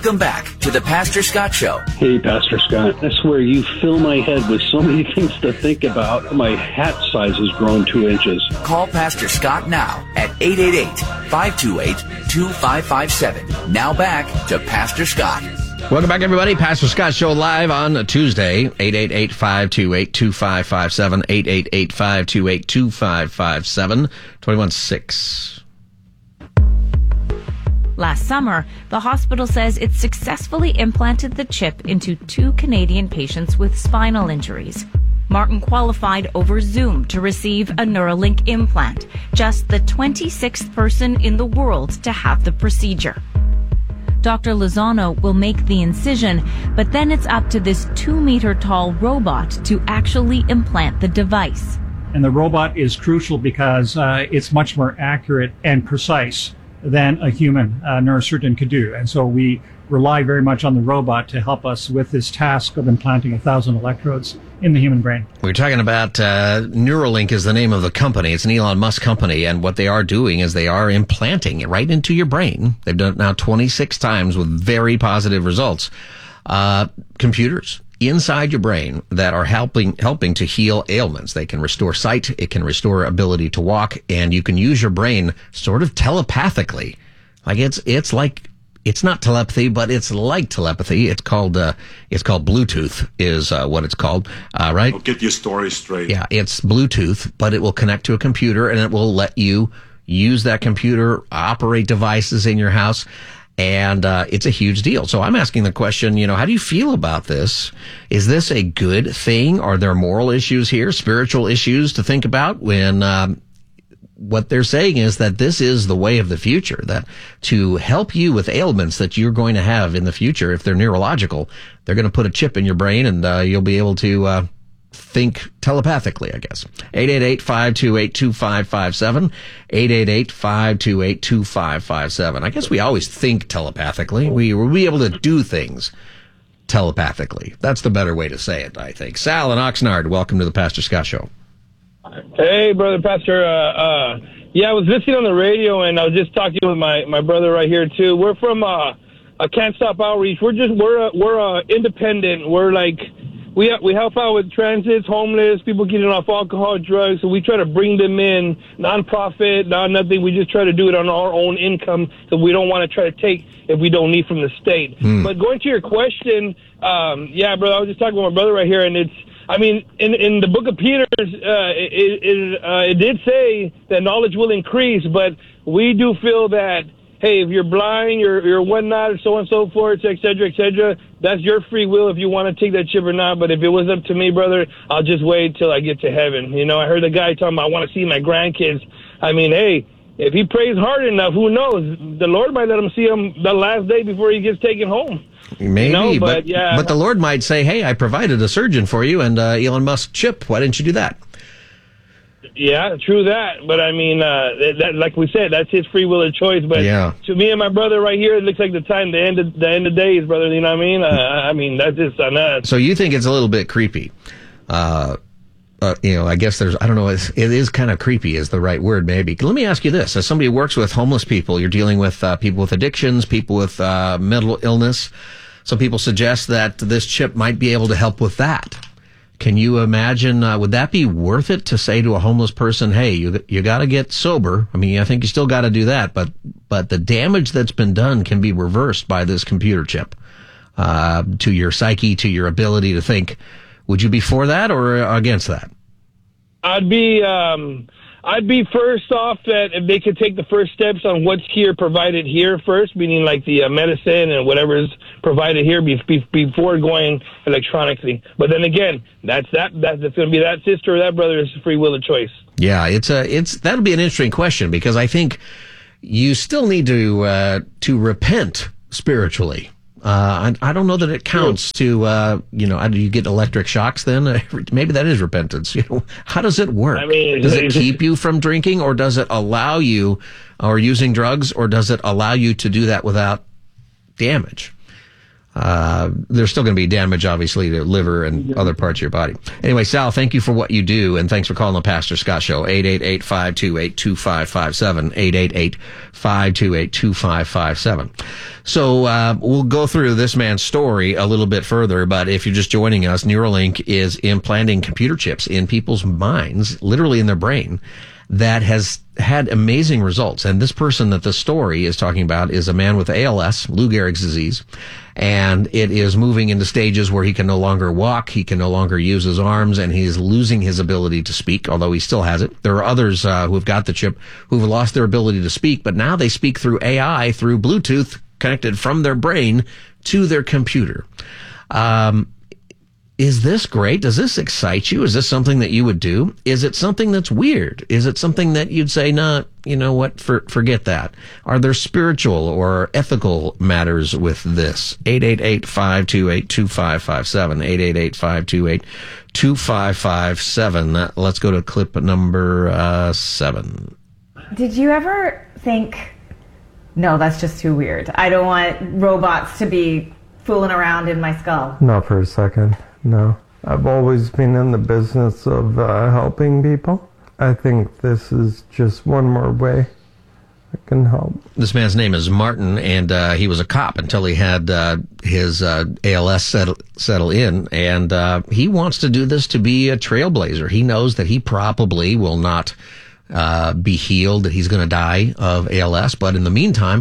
Welcome back to the Pastor Scott Show. Hey, Pastor Scott. I swear you fill my head with so many things to think about. My hat size has grown 2 inches. Call Pastor Scott now at 888-528-2557. Now back to Pastor Scott. Welcome back, everybody. Pastor Scott Show live on Tuesday, 888-528-2557, 888-528-2557, 21-6. Last summer, the hospital says it successfully implanted the chip into 2 Canadian patients with spinal injuries. Martin qualified over Zoom to receive a Neuralink implant, just the 26th person in the world to have the procedure. Dr. Lozano will make the incision, but then it's up to this 2-meter-tall robot to actually implant the device. And the robot is crucial because it's much more accurate and precise than a human neurosurgeon could do. And so we rely very much on the robot to help us with this task of implanting 1,000 electrodes in the human brain. We're talking about Neuralink is the name of the company. It's an Elon Musk company, and what they are doing is they are implanting it right into your brain. They've done it now 26 times with very positive results. Computers inside your brain that are helping to heal ailments. They can restore sight, it can restore ability to walk, and you can use your brain sort of telepathically. Like it's like, it's not telepathy, but it's like telepathy. It's called Bluetooth is what it's called, right? I'll get your story straight. Yeah, it's Bluetooth, but it will connect to a computer and it will let you use that computer, operate devices in your house. And it's a huge deal. So I'm asking the question, how do you feel about this? Is this a good thing? Are there moral issues here, spiritual issues to think about when what they're saying is that this is the way of the future, that to help you with ailments that you're going to have in the future, if they're neurological, they're going to put a chip in your brain and you'll be able to think telepathically, I guess. 888-528-2557, 888-528-2557. I guess we always think telepathically. We will be able to do things telepathically. That's the better way to say it, I think. Sal and Oxnard, welcome to the Pastor Scott Show. Hey, Brother Pastor. I was listening on the radio, and I was just talking with my brother right here, too. We're from a Can't Stop Outreach. We're independent. We're like... We help out with transits, homeless, people getting off alcohol, drugs. So we try to bring them in, non-profit, nothing. We just try to do it on our own income. So we don't want to try to take if we don't need from the state. But going to your question, brother, I was just talking with my brother right here, and in the book of Peter, it did say that knowledge will increase, but we do feel that, hey, if you're blind, you're whatnot, or so on and so forth, et cetera, that's your free will if you want to take that chip or not. But if it was up to me, brother, I'll just wait till I get to heaven. I heard the guy talking about, I want to see my grandkids. Hey, if he prays hard enough, who knows? The Lord might let him see him the last day before he gets taken home. Maybe, but the Lord might say, hey, I provided a surgeon for you and Elon Musk chip. Why didn't you do that? Yeah, true that. But that, like we said, that's his free will of choice. But to me and my brother right here, it looks like the end of days, brother. You know what I mean? That's just on us. So you think it's a little bit creepy? I guess I don't know. It is kind of creepy is the right word, maybe. Let me ask you this: as somebody who works with homeless people, you're dealing with people with addictions, people with mental illness. Some people suggest that this chip might be able to help with that. Can you imagine, would that be worth it to say to a homeless person, hey, you got to get sober? I think you still got to do that, but the damage that's been done can be reversed by this computer chip, to your psyche, to your ability to think. Would you be for that or against that? I'd be first off that if they could take the first steps on what's here provided here first, meaning like the medicine and whatever is provided here before going electronically. But then again, that's going to be that sister or that brother's free will of choice. Yeah, that'll be an interesting question because I think you still need to repent spiritually. I don't know that it counts to, do you get electric shocks then? Maybe that is repentance. How does it work? Does it keep you from drinking or does it allow you, or using drugs, or does it allow you to do that without damage? there's still going to be damage, obviously, to liver and other parts of your body. Anyway, Sal, thank you for what you do, and thanks for calling the Pastor Scott Show. 888-528-2557, 888-528-2557. So we'll go through this man's story a little bit further, but if you're just joining us, Neuralink is implanting computer chips in people's minds, literally in their brain, that has had amazing results. And this person that the story is talking about is a man with ALS, Lou Gehrig's disease, and it is moving into stages where he can no longer walk, he can no longer use his arms, and he's losing his ability to speak, although he still has it. There are others who have got the chip who've lost their ability to speak, but now they speak through AI, through Bluetooth, connected from their brain to their computer. Is this great? Does this excite you? Is this something that you would do? Is it something that's weird? Is it something that you'd say, nah, you know what, forget that? Are there spiritual or ethical matters with this? 888-528-2557, 888-528-2557. Let's go to clip number 7. Did you ever think, no, that's just too weird. I don't want robots to be fooling around in my skull? Not for a second. No. I've always been in the business of helping people. I think this is just one more way I can help. This man's name is Martin, and he was a cop until he had his ALS settle in, and he wants to do this to be a trailblazer. He knows that he probably will not be healed, that he's going to die of ALS, but in the meantime,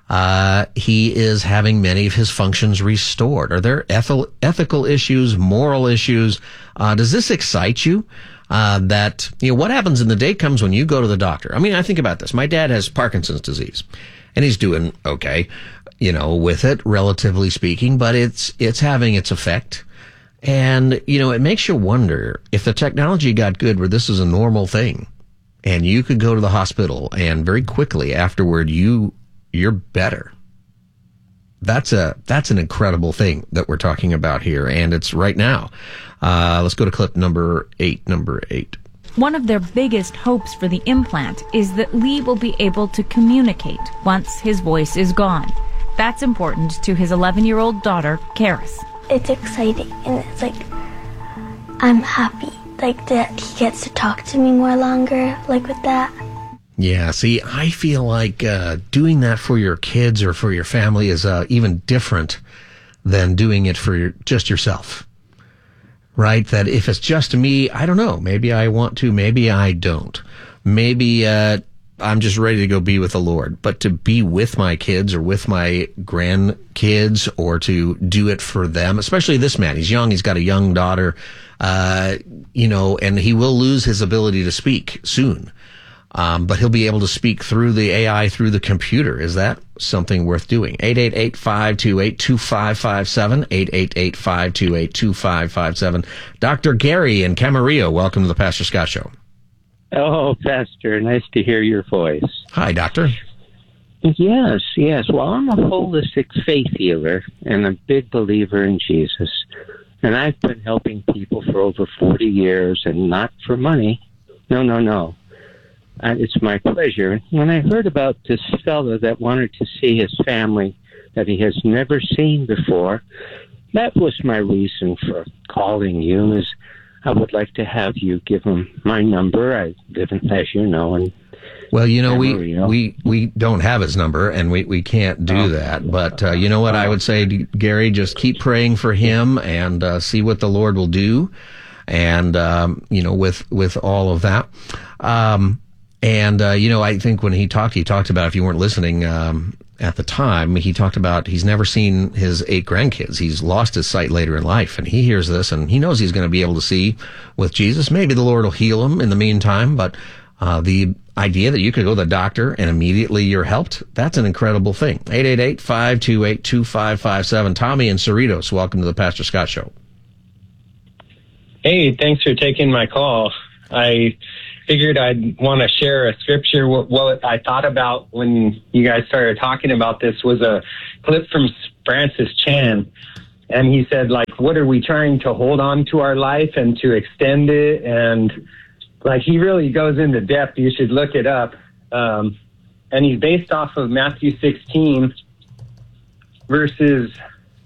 he is having many of his functions restored. Are there ethical issues, moral issues? Does this excite you? That, what happens in the day comes when you go to the doctor. I mean, I think about this. My dad has Parkinson's disease, and he's doing okay, with it, relatively speaking, but it's having its effect. And, it makes you wonder if the technology got good where this is a normal thing, and you could go to the hospital, and very quickly afterward, you're better. That's an incredible thing that we're talking about here, and it's right now. Let's go to clip number 8. One of their biggest hopes for the implant is that Lee will be able to communicate once his voice is gone. That's important to his 11-year-old daughter, Karis. It's exciting, and it's like, I'm happy, that he gets to talk to me more longer, with that. Yeah, see, I feel like doing that for your kids or for your family is even different than doing it for just yourself, right? That if it's just me, I don't know, maybe I want to, maybe I don't. Maybe I'm just ready to go be with the Lord. But to be with my kids or with my grandkids or to do it for them, especially this man, he's young, he's got a young daughter, and he will lose his ability to speak soon. But he'll be able to speak through the AI, through the computer. Is that something worth doing? 888-528-2557, 888-528-2557. Dr. Gary in Camarillo, welcome to the Pastor Scott Show. Oh, Pastor, nice to hear your voice. Hi, Doctor. Yes. Well, I'm a holistic faith healer and a big believer in Jesus. And I've been helping people for over 40 years and not for money. No. It's my pleasure. When I heard about this fellow that wanted to see his family that he has never seen before, that was my reason for calling you, is I would like to have you give him my number. I live in, as you know, in Well, we don't have his number, and we can't do that. But you know what I would say, Gary? Just keep praying for him and see what the Lord will do, and with all of that. I think when he talked about, if you weren't listening at the time, he talked about he's never seen his 8 grandkids. He's lost his sight later in life, and he hears this, and he knows he's going to be able to see with Jesus. Maybe the Lord will heal him in the meantime, but the idea that you could go to the doctor and immediately you're helped, that's an incredible thing. 888-528-2557. Tommy in Cerritos, welcome to the Pastor Scott Show. Hey, thanks for taking my call. I figured I'd want to share a scripture. What I thought about when you guys started talking about this was a clip from Francis Chan. And he said, what are we trying to hold on to our life and to extend it? And he really goes into depth. You should look it up. And he's based off of Matthew 16, verses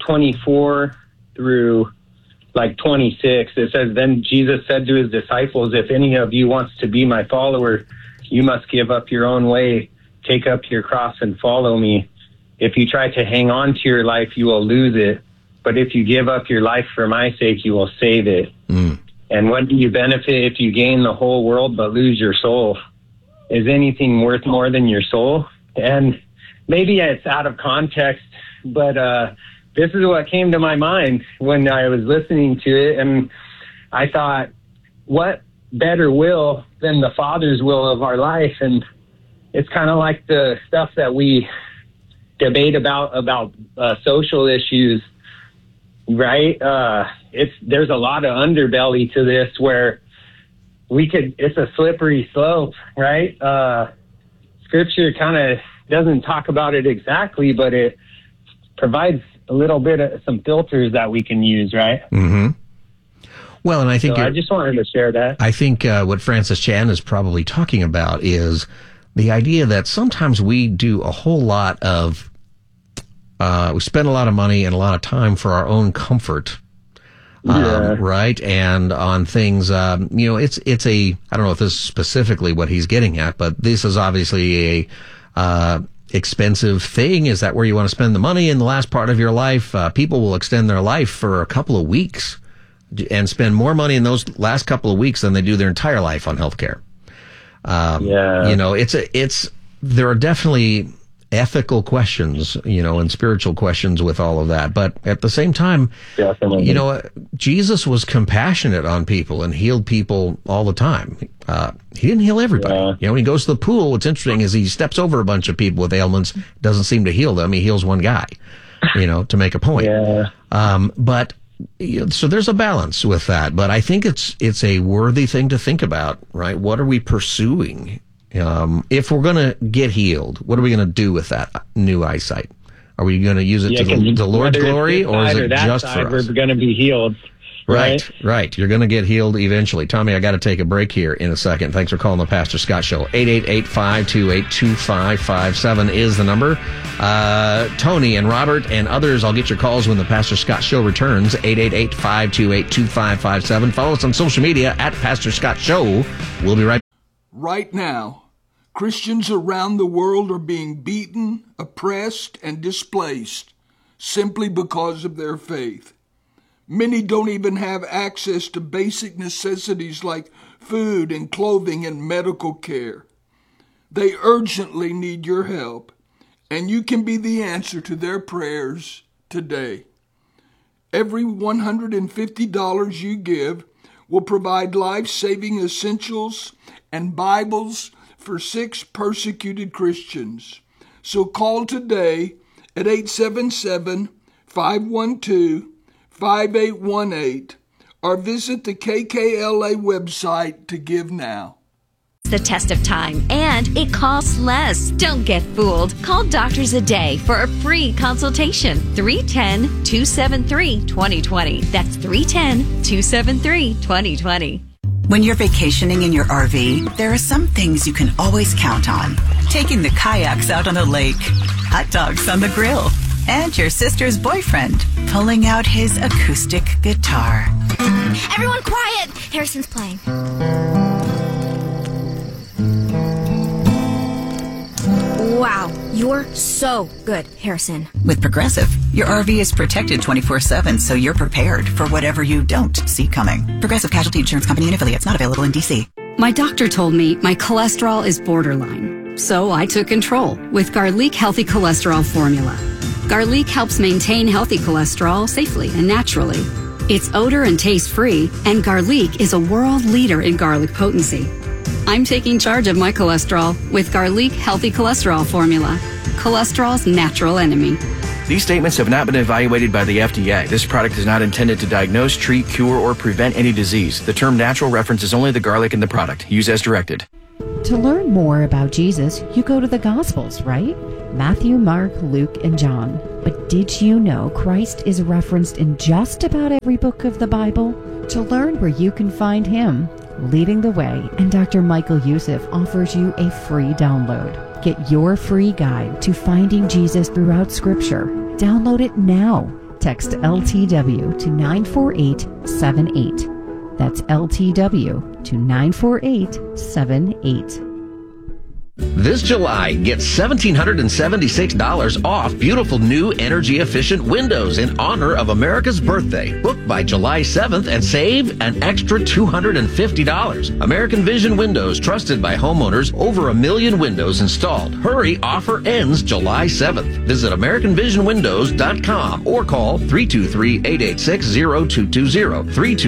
24 through like 26. It says, then Jesus said to his disciples, if any of you wants to be my follower, you must give up your own way, take up your cross and follow me. If you try to hang on to your life, you will lose it. But if you give up your life for my sake, you will save it. And what do you benefit if you gain the whole world but lose your soul? Is anything worth more than your soul? And maybe it's out of context, but this is what came to my mind when I was listening to it. And I thought, what better will than the Father's will of our life? And it's kind of like the stuff that we debate about social issues, right? There's a lot of underbelly to this where it's a slippery slope, right? Scripture kind of doesn't talk about it exactly, but it provides a little bit of some filters that we can use, right? Mm-hmm. Well, and I think I just wanted to share that. I think what Francis Chan is probably talking about is the idea that sometimes we do a whole lot of, we spend a lot of money and a lot of time for our own comfort. Right. And on things, it's I don't know if this is specifically what he's getting at, but this is obviously a, expensive thing. Is that where you want to spend the money in the last part of your life? People will extend their life for a couple of weeks and spend more money in those last couple of weeks than they do their entire life on healthcare. There are definitely ethical questions, and spiritual questions with all of that. But at the same time, definitely. Jesus was compassionate on people and healed people all the time. He didn't heal everybody. When he goes to the pool, what's interesting is he steps over a bunch of people with ailments, doesn't seem to heal them. He heals one guy, to make a point. So there's a balance with that. But I think it's a worthy thing to think about, right? What are we pursuing? If we're going to get healed, what are we going to do with that new eyesight? Are we going to use it to the Lord's glory, or is it just for us? We're going to be healed. Right. You're going to get healed eventually. Tommy, I got to take a break here in a second. Thanks for calling the Pastor Scott Show. 888-528-2557 is the number. Tony and Robert and others, I'll get your calls when the Pastor Scott Show returns. 888-528-2557. Follow us on social media at Pastor Scott Show. We'll be right back. Right now, Christians around the world are being beaten, oppressed, and displaced simply because of their faith. Many don't even have access to basic necessities like food and clothing and medical care. They urgently need your help, and you can be the answer to their prayers today. Every $150 you give will provide life-saving essentials and Bibles for 6 persecuted Christians. So call today at 877-512-5818 or visit the KKLA website to give now. The test of time, and it costs less. Don't get fooled. Call Doctors a Day for a free consultation. 310-273-2020. That's 310-273-2020. When you're vacationing in your RV, there are some things you can always count on. Taking the kayaks out on the lake, hot dogs on the grill, and your sister's boyfriend pulling out his acoustic guitar. Everyone quiet! Harrison's playing. Wow, you're so good, Harrison. With Progressive, your RV is protected 24/7, so you're prepared for whatever you don't see coming. Progressive Casualty Insurance Company and affiliates, not available in D.C. My doctor told me my cholesterol is borderline, so I took control with Garlic Healthy Cholesterol Formula. Garlic helps maintain healthy cholesterol safely and naturally. It's odor and taste-free, and Garlic is a world leader in garlic potency. I'm taking charge of my cholesterol with Garlic Healthy Cholesterol Formula, cholesterol's natural enemy. These statements have not been evaluated by the FDA. This product is not intended to diagnose, treat, cure, or prevent any disease. The term natural references only the garlic in the product. Use as directed. To learn more about Jesus, you go to the Gospels, right? Matthew, Mark, Luke, and John. But did you know Christ is referenced in just about every book of the Bible? To learn where you can find him, Leading the Way and Dr. Michael Youssef offers you a free download. Get your free guide to finding Jesus throughout Scripture. Download it now. Text LTW to 94878. That's LTW to 94878. This July, get $1,776 off beautiful new energy-efficient windows in honor of America's birthday. Book by July 7th and save an extra $250. American Vision Windows, trusted by homeowners, over 1 million windows installed. Hurry, offer ends July 7th. Visit AmericanVisionWindows.com or call 323-886-0220.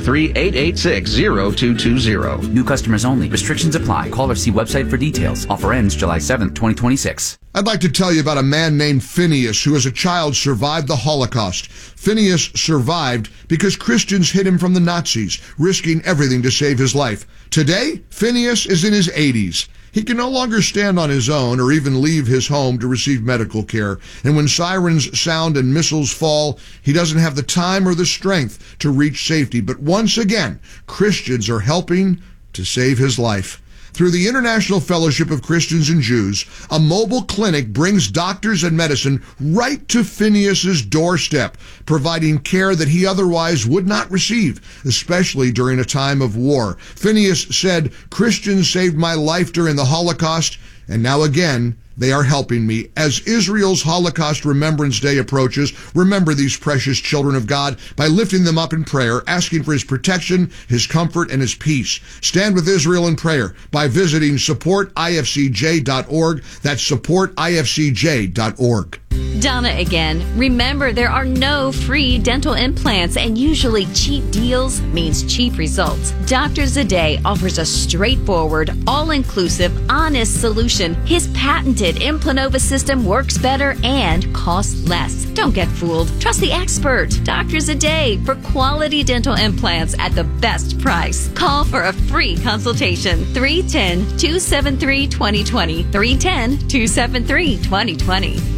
323-886-0220. New customers only. Restrictions apply. Call or see website for details. Offer ends July 7th, 2026. I'd like to tell you about a man named Phineas who as a child survived the Holocaust. Phineas survived because Christians hid him from the Nazis, risking everything to save his life. Today, Phineas is in his 80s. He can no longer stand on his own or even leave his home to receive medical care. And when sirens sound and missiles fall, he doesn't have the time or the strength to reach safety. But once again, Christians are helping to save his life. Through the International Fellowship of Christians and Jews, a mobile clinic brings doctors and medicine right to Phineas's doorstep, providing care that he otherwise would not receive, especially during a time of war. Phineas said, "Christians saved my life during the Holocaust, and now again, they are helping me." As Israel's Holocaust Remembrance Day approaches, remember these precious children of God by lifting them up in prayer, asking for his protection, his comfort, and his peace. Stand with Israel in prayer by visiting supportifcj.org. That's supportifcj.org. Donna again. Remember, there are no free dental implants, and usually cheap deals means cheap results. Dr. Zade offers a straightforward, all-inclusive, honest solution. His patented Implanova system works better and costs less. Don't get fooled. Trust the expert, Dr. Zade, for quality dental implants at the best price. Call for a free consultation. 310-273-2020. 310-273-2020.